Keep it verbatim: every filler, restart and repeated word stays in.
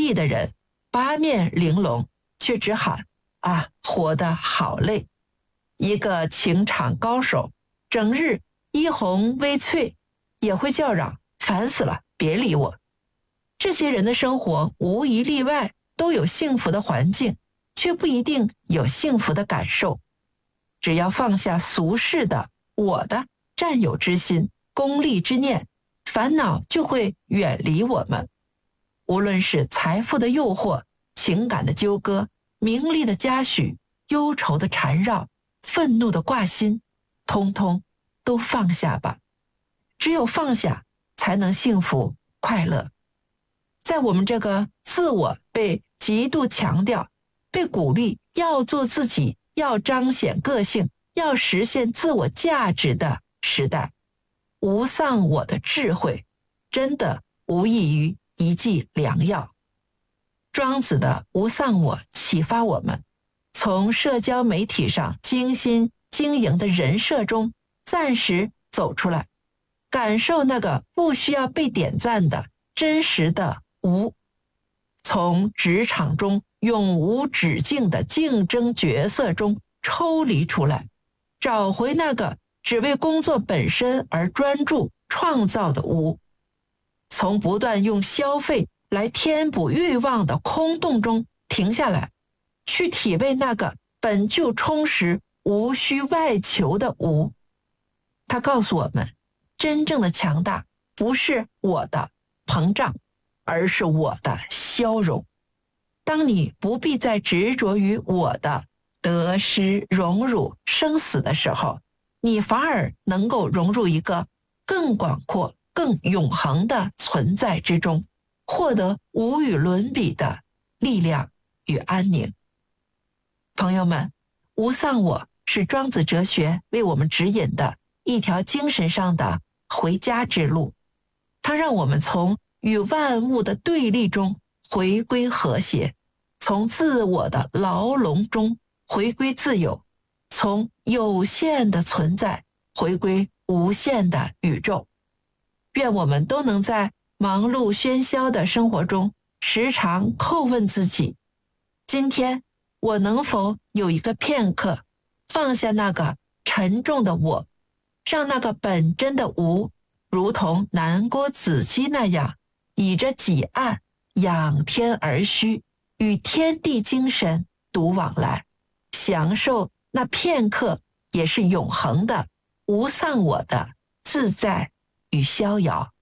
艺的人八面玲珑，却只喊啊，活得好累。一个情场高手，整日衣红微翠，也会叫嚷，烦死了，别理我。这些人的生活无一例外都有幸福的环境，却不一定有幸福的感受。只要放下俗世的我的占有之心、功利之念，烦恼就会远离我们。无论是财富的诱惑、情感的纠葛、名利的嘉许、忧愁的缠绕、愤怒的挂心，通通都放下吧。只有放下，才能幸福快乐。在我们这个自我被极度强调，被鼓励要做自己，要彰显个性，要实现自我价值的时代，无丧我的智慧真的无异于一剂良药。庄子的无丧我启发我们，从社交媒体上精心经营的人设中暂时走出来，感受那个不需要被点赞的真实的无，从职场中永无止境的竞争角色中抽离出来，找回那个只为工作本身而专注创造的无，从不断用消费来填补欲望的空洞中停下来，去体味那个本就充实无需外求的无。他告诉我们，真正的强大不是我的膨胀，而是我的消融。当你不必再执着于我的得失荣辱生死的时候，你反而能够融入一个更广阔更永恒的存在之中，获得无与伦比的力量与安宁。朋友们，无丧我是庄子哲学为我们指引的一条精神上的回家之路，它让我们从与万物的对立中回归和谐，从自我的牢笼中回归自由，从有限的存在回归无限的宇宙。愿我们都能在忙碌喧嚣的生活中时常叩问自己，今天我能否有一个片刻放下那个沉重的我，让那个本真的无如同南郭子期那样，倚着几岸仰天而虚，与天地精神独往来，享受那片刻也是永恒的无丧我的自在与逍遥。